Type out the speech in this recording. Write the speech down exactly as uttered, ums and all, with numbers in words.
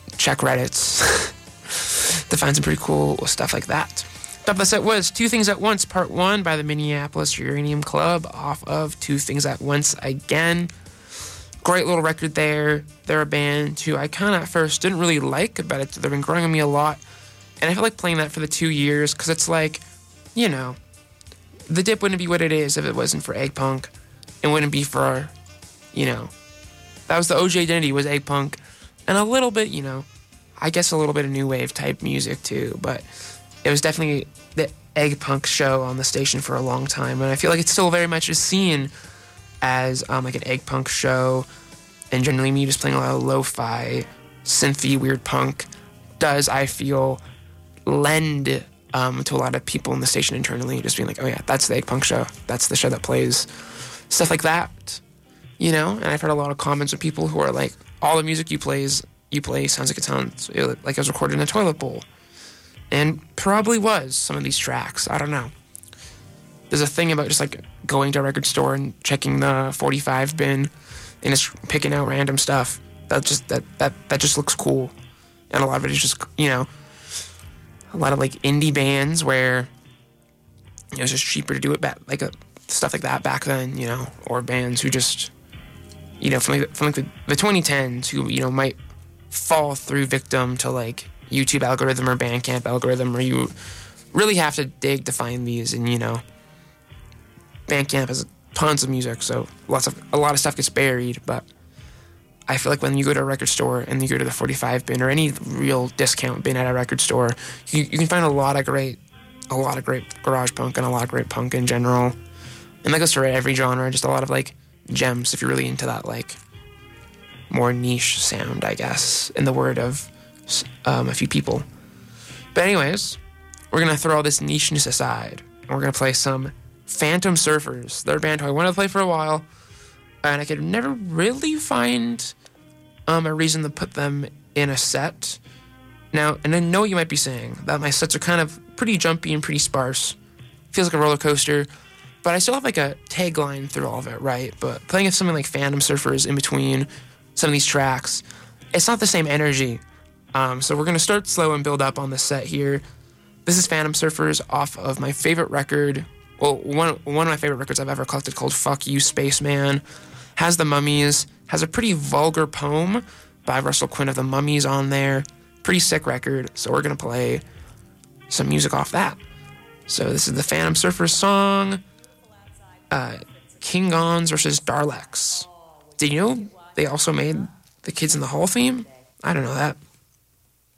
check Reddits to find some pretty cool stuff like that. Top of the set was Two Things at Once, Part one by the Minneapolis Uranium Club off of Two Things at Once again. Great little record there. They're a band who I kind of at first didn't really like, but it's, they've been growing on me a lot. And I feel like playing that for the two years because it's like, you know, the dip wouldn't be what it is if it wasn't for Egg Punk. It wouldn't be for, you know, that was the O G identity, was Egg Punk. And a little bit, you know, I guess a little bit of new wave type music too, but it was definitely the Egg Punk show on the station for a long time. And I feel like it's still very much seen as um, like an Egg Punk show. And generally me just playing a lot of lo-fi, synthy, weird punk does, I feel, lend um, to a lot of people in the station internally just being like, oh yeah, that's the Egg Punk show. That's the show that plays stuff like that, you know? And I've heard a lot of comments of people who are like, all the music you plays you play sounds like it sounds like it was recorded in a toilet bowl. And probably was some of these tracks. I don't know. There's a thing about just like going to a record store and checking the forty-five bin and just picking out random stuff. That just that that that just looks cool. And a lot of it is just, you know, a lot of like indie bands where, you know, it's just cheaper to do it back, like a, stuff like that back then, you know, or bands who just, you know, from like, from like the, the twenty tens who, you know, might fall through victim to like YouTube algorithm or Bandcamp algorithm, where you really have to dig to find these. And, you know, Bandcamp has tons of music, so lots of a lot of stuff gets buried. But I feel like when you go to a record store and you go to the forty-five bin or any real discount bin at a record store, you, you can find a lot of great, a lot of great garage punk and a lot of great punk in general. And that goes for every genre, just a lot of like gems if you're really into that like more niche sound, I guess, in the word of um, a few people. But anyways, we're gonna throw all this nicheness aside and we're gonna play some Phantom Surfers. They're a band who I wanted to play for a while, and I could never really find um, a reason to put them in a set. Now, and I know you might be saying that my sets are kind of pretty jumpy and pretty sparse. Feels like a roller coaster, but I still have like a tagline through all of it, right? But playing something like Phantom Surfers in between some of these tracks, it's not the same energy. Um, so we're going to start slow and build up on this set here. This is Phantom Surfers off of my favorite record, well, one one of my favorite records I've ever collected, called Fuck You, Spaceman. Has the Mummies, has a pretty vulgar poem by Russell Quinn of the Mummies on there. Pretty sick record, so we're going to play some music off that. So this is the Phantom Surfers song, uh, King Gons versus Darlex. Did you know they also made the Kids in the Hall theme? I don't know that.